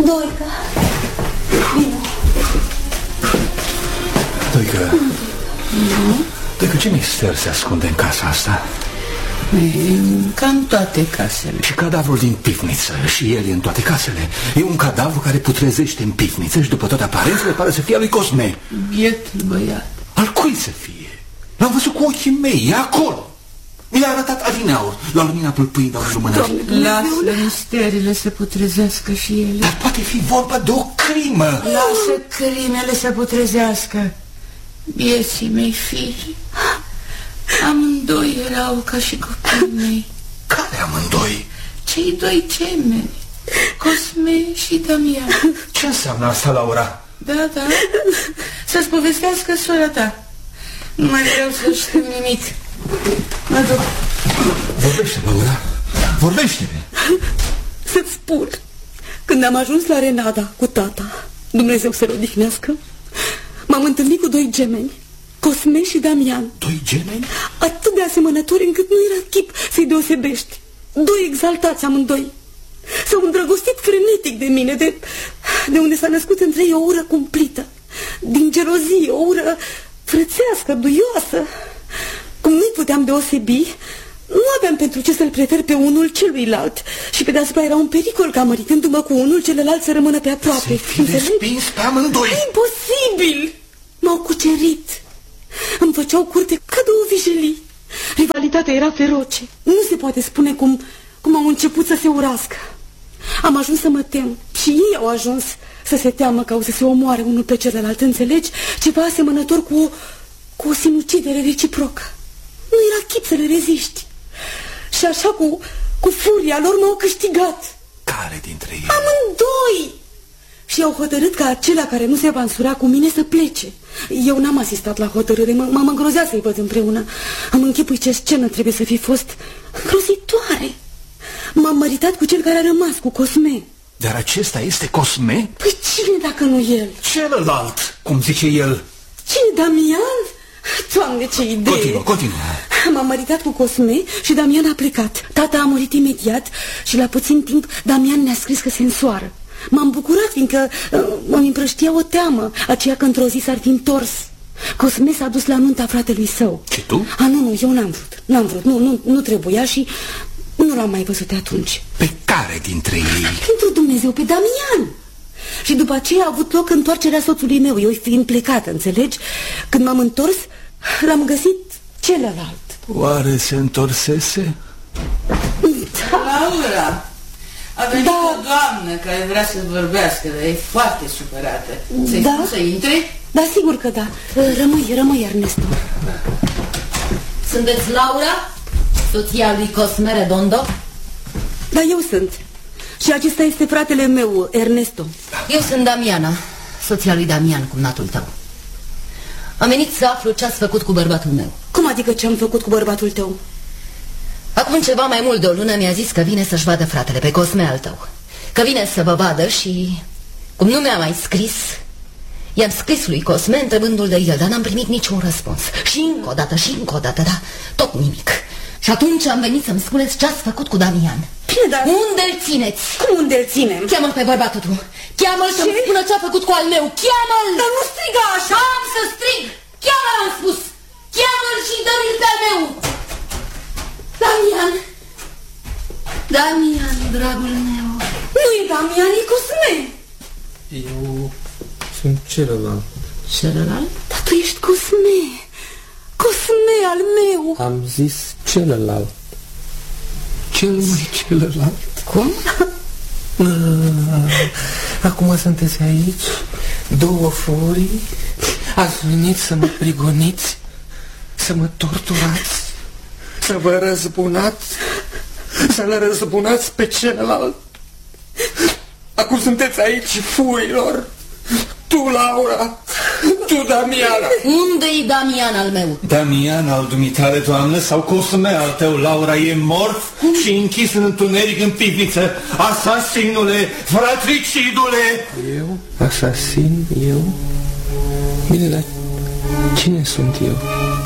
Doica, vino. Doica, Doica, ce mister se ascunde în casa asta? Ca în toate casele. Și cadavrul din pivniță, și el e în toate casele. E un cadavru care putrezește în pivniță și după toate aparențele pare să fie al lui Cosme. Bietul băiat. Al cui să fie? L-am văzut cu ochii mei, e acolo. Mi l-a arătat adineauri, la lumina pâlpâind la lumânări. Lasă misterile să putrezească și ele. Dar poate fi vorba de o crimă. Lasă crimele să putrezească. Vieții mei fii. Amândoi erau ca și copiii mei. Care amândoi? Cei doi gemeni, Cosme și Damian. Ce înseamnă asta, Laura? Da, să-ți povestească sora ta. Nu mai vreau să știu nimic. Mă duc. Vorbește, Laura, vorbește-ne. Să-ți spun, când am ajuns la Renada cu tata, Dumnezeu să-l odihnească, m-am întâlnit cu doi gemeni, Cosme și Damian. Doi gemeni? Atât de asemănători încât nu era chip să-i deosebești. Doi exaltați amândoi. S-au îndrăgostit frenetic de mine, de unde s-a născut între ei o ură cumplită. Din gelozie, o ură frățească, duioasă. Cum nu-i puteam deosebi, nu aveam pentru ce să-l prefer pe unul celuilalt. Și pe deasupra era un pericol ca, măritându-mă cu unul, celălalt să rămână pe aproape. Să-i fi respins pe amândoi. Imposibil! M-au cucerit. Îmi făceau curte ca două vijelii. Rivalitatea era feroce. Nu se poate spune cum au început să se urască. Am ajuns să mă tem. Și ei au ajuns să se teamă că au să se omoare unul pe celălalt. Înțelegi? Ceva asemănător cu o sinucidere reciprocă. Nu era chip să le reziști. Și așa cu furia lor m-au câștigat. Care dintre ei? Amândoi! Și au hotărât ca acela care nu se va însura cu mine să plece. Eu n-am asistat la hotărâre, mă îngrozea să-i văd împreună. Îmi închipui ce scenă trebuie să fi fost îngrozitoare. M-am măritat cu cel care a rămas, cu Cosme. Dar acesta este Cosme? Păi cine dacă nu el? Celălalt, cum zice el. Cine, Damian? Doamne, ce idee! Continuă. M-am măritat cu Cosme și Damian a plecat. Tata a murit imediat și la puțin timp Damian ne-a scris că se însoară. M-am bucurat, fiindcă mă împrăștia o teamă, aceea că într-o zi s-ar fi întors. Cosme s-a dus la nunta fratelui său. Și tu? Nu, eu n-am vrut, nu trebuia și nu l-am mai văzut de atunci. Pe care dintre ei? Pentru Dumnezeu, pe Damian. Și după aceea a avut loc întoarcerea soțului meu, eu fiind plecată, înțelegi? Când m-am întors, l-am găsit celălalt. Oare se întorsese? Laura! A venit o doamnă care vrea să vorbească, dar e foarte supărată. Să-i spun să intre? Da, sigur că da. Rămâi, Ernesto. Sunteți Laura? Soția lui Cosme Redondo? Da, eu sunt. Și acesta este fratele meu, Ernesto. Eu sunt Damiana, soția lui Damian, cumnatul tău. Am venit să aflu ce ați făcut cu bărbatul meu. Cum adică ce am făcut cu bărbatul tău? Acum ceva mai mult de o lună mi-a zis că vine să-și vadă fratele, pe Cosme al tău. Că vine să vă vadă și, cum nu mi-a mai scris, i-am scris lui Cosme întrebându-l de el, dar n-am primit niciun răspuns. Și încă o dată, dar tot nimic. Și atunci am venit să-mi spuneți ce ați făcut cu Damian. Bine, dar... Unde-l țineți? Cum unde-l ținem? Cheamă-l pe bărbatul tău. Cheamă-l să-mi spună ce-a făcut cu al meu. Cheamă-l! Dar nu striga așa! Am să strig! Cheamă-l, am spus! Cheamă-l și dă-mi-l pe al meu! Damian! Damian, dragul meu! Nu e Damian, e Cosme! Eu sunt celălalt. Celălalt? Dar tu ești Cosme! Cosme al meu! Am zis celălalt. Cel mai celălalt. Cum? Acum sunteți aici, două furii. Ați venit să mă prigoniți, să mă torturați, să vă răzbunați, să-l răzbunați pe celălalt. Acum sunteți aici, furilor. Tu, Laura, tu, Damiana. Unde-i Damian al meu? Damian al dumitare, doamnă, sau Cosme al tău, Laura, e mort și închis în întuneric în pivniță. Asasinule, fratricidule! Eu? Asasin? Eu? Bine, dar cine sunt eu?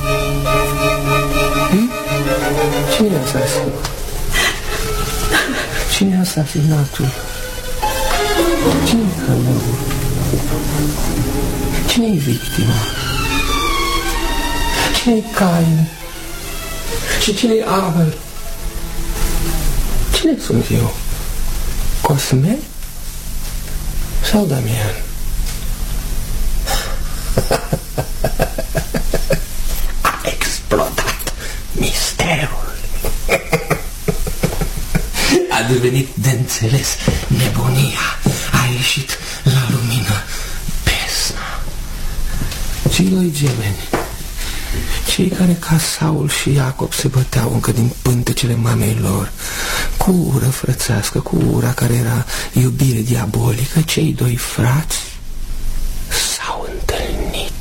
Cine e asasin? Cine e asasinatul? Cine-i călăul? Cine-i victima? Cine-i Cain? Și cine-i Abel? Cine sunt eu? Cosme? Sau Damian? A explodat misterul. A devenit de înțeles nebunia. A ieșit la lumină pesna. Cei doi gemeni, cei care ca Saul și Iacob se băteau încă din pântecele mamei lor, cu ură frățească, cu ura care era iubire diabolică, cei doi frați s-au întâlnit.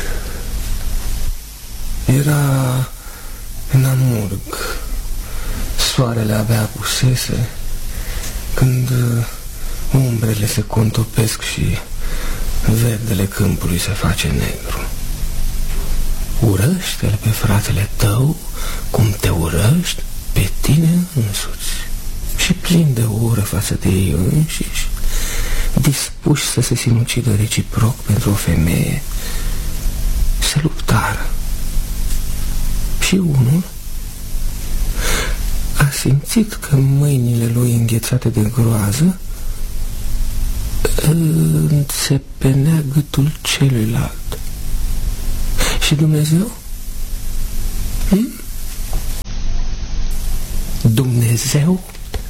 Era în amurg. Soarele abia apusese când umbrele se contopesc și verdele câmpului se face negru. Urăște-l pe fratele tău cum te urăști pe tine însuți. Și plin de ură față de ei înșiși, dispuși să se sinucidă reciproc pentru o femeie, se luptară. Și unul a simțit că mâinile lui înghețate de groază înțepenea gâtul celuilalt. Și Dumnezeu? Dumnezeu?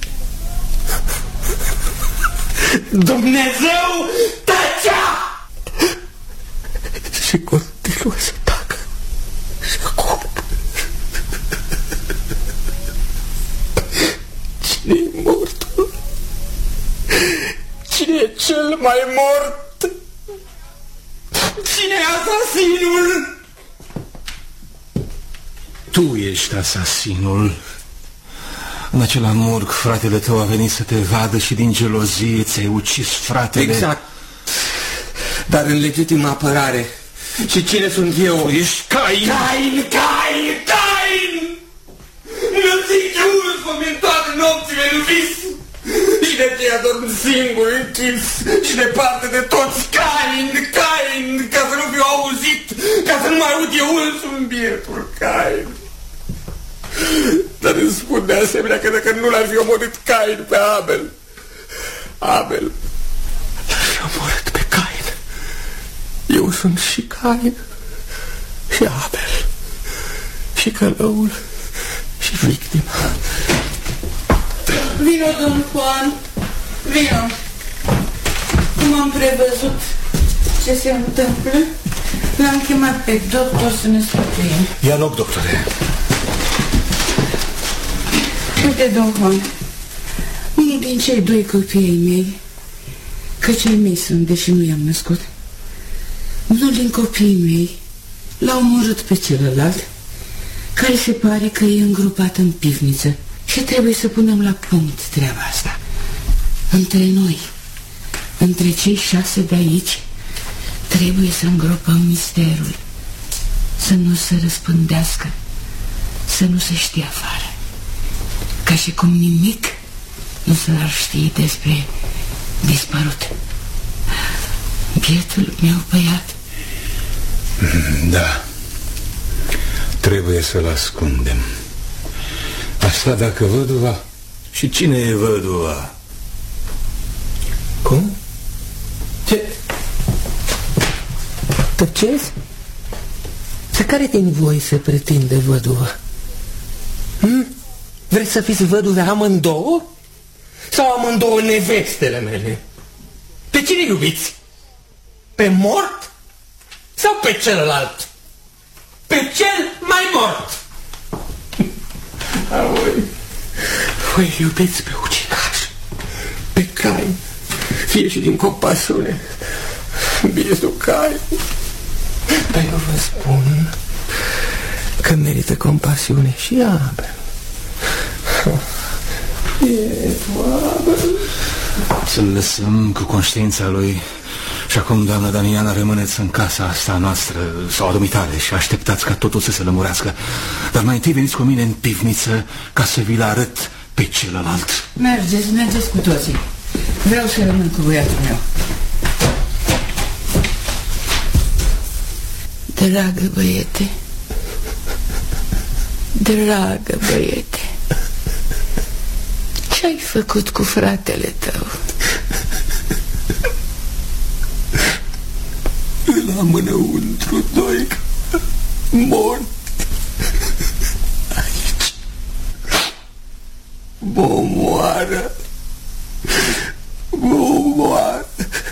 Dumnezeu tăcea! Și continuă să tacă. Și acum cine-i mortul? Cine e cel mai mort? Cine-i asasinul? Tu ești asasinul. În acel amurg, fratele tău a venit să te vadă și din gelozie ți-ai ucis fratele. Exact. Dar în legitimă apărare. Și cine sunt eu? Tu ești Cain. Cain! Nățiciul cum-mi în toate nopțile în vis. Și de aceea dorm singur închis și departe de toți. Cain, ca să nu fiu auzit, ca să nu mai aud eu însumi bietul Cain. Dar îmi spun de asemenea că dacă nu l-ar fi omorât Cain pe Abel, l-ar fi omorât pe Cain. Eu sunt și Cain, și Abel, și călăul, și victima. Vino, domn Juan, vino. Cum am prevăzut ce se întâmplă, l-am chemat pe doctor să ne sfătuim. Ia loc, doctore. Uite, domn Juan, unul din cei doi copii ai mei, că cei mei sunt, deși nu i-am născut, unul din copiii mei l-a omorât pe celălalt, care se pare că e îngropat în pivniță. Și trebuie să punem la punct treaba asta. Între noi, între cei 6 de aici, trebuie să îngropăm misterul, să nu se răspândească, să nu se știe afară, ca și cum nimic nu s-ar ști despre dispărut. Bietul meu băiat. Da, trebuie să-l ascundem. Asta dacă văduva... Și cine e văduva? Cum? Ce? Tăcezi? Pe care din voi se pretinde văduva? Vreți să fiți văduve amândouă? Sau amândouă nevestele mele? Pe cine iubiți? Pe mort? Sau pe celălalt? Pe cel mai mort? Voi iubiți pe ucigaș, pe Cain, fie și din compasiune, bietul Cain. Dar eu vă spun că merită compasiune și Abel. Să-l lăsăm cu conștiința lui. Și acum, doamna Damiana, rămâneți în casa asta noastră sau a dumitale și așteptați ca totul să se lămurească. Dar mai întâi veniți cu mine în pivniță ca să vi-l arăt pe celălalt. Mergeți cu toții. Vreau să rămân cu băiatul meu. Dragă băiete, dragă băiete, ce-ai făcut cu fratele tău? Îl am înăuntru, Doica, mort. Aici. Mă omoară. Mă omoară.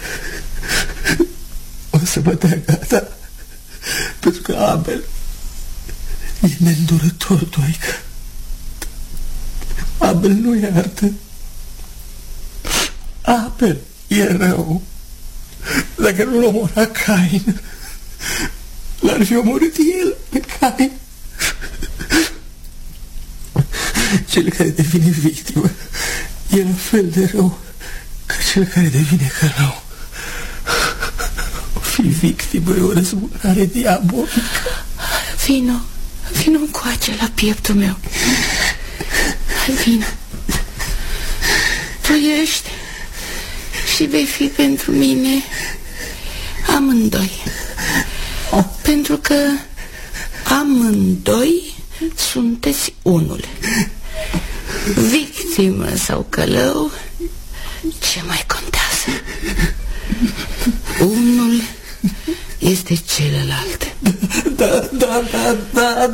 O să mă dea gata. Pentru că Abel e neîndurător, Doica. Abel nu iartă. Abel e rău. Dacă nu-l omora Cain, l-ar fi omorât el pe Cain. Cel care devine victimă e la fel de rău ca cel care devine călău. O fi victimă e o răzbunare diabolică. Vino încoace la pieptul meu. Vino. Tu ești și vei fi pentru mine amândoi. Pentru că amândoi sunteți unul. Victimă sau călău, ce mai contează? Unul este celălalt. Da.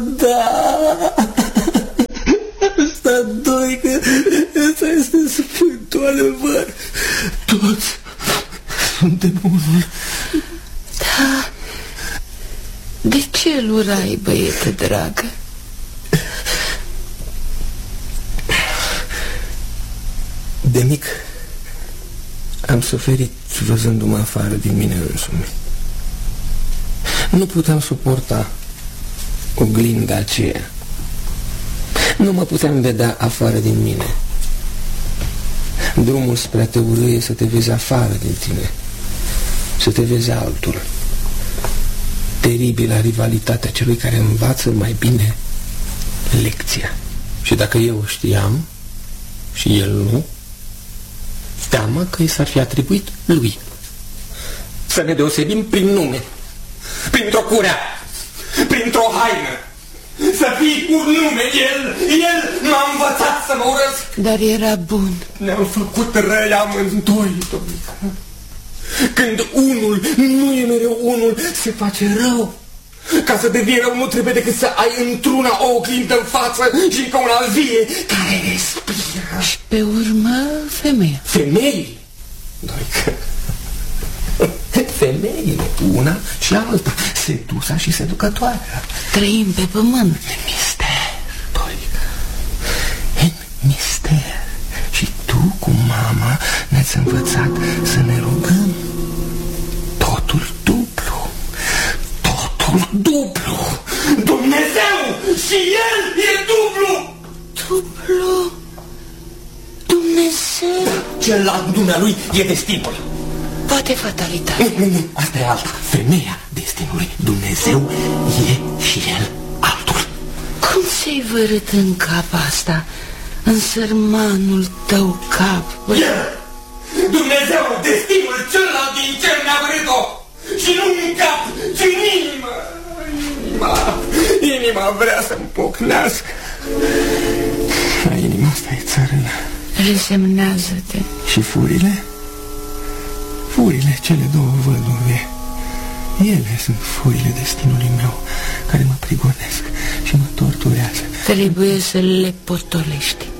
Asta, Doica, ăsta este sfântul adevăr. Toți suntem unul. Da. De ce îl urai, băiete dragă? De mic am suferit văzându-mă afară din mine însumi. Nu puteam suporta oglinda aceea. Nu mă puteam vedea afară din mine. Drumul spre a te urâi e să te vezi afară din tine, să te vezi altul. Teribilă rivalitatea celui care învață mai bine lecția. Și dacă eu o știam și el nu, teamă că i s-ar fi atribuit lui. Să ne deosebim prin nume, printr-o curea, printr-o haină. Să fii cu nume. El m-a învățat să mă urăsc. Dar era bun. Ne-am făcut răi amândoi, Doica. Când unul nu e mereu unul, se face rău. Ca să devii rău nu trebuie decât să ai într-una o oglindă în față și încă una vie care respiră. Și pe urmă femeia. Femei, Doica. Femeile, una și alta, sedusa și seducătoarea. Trăim pe pământ. În mister, Doica. În mister. Și tu cu mama ne-ați învățat să ne rugăm. Totul dublu. Totul dublu. Dumnezeu și El e dublu. Dublu. Dumnezeu. Celălalt dumnealui e destinul. Poate fatalitate. Nu, asta e alta. Femeia destinului. Dumnezeu e și El altul. Cum ți-ai vărât în cap asta? În sărmanul tău cap, băi? Dumnezeu, destinul celălalt din cer ne-a vărât-o. Și nu în cap, ci în inimă. Inima vrea să-mi pocnească. La inima asta e țărână. Resemnează-te. Și furile? Furile, cele două văduve. Ele sunt furile destinului meu, care mă prigonesc și mă torturează. Trebuie să le potolești.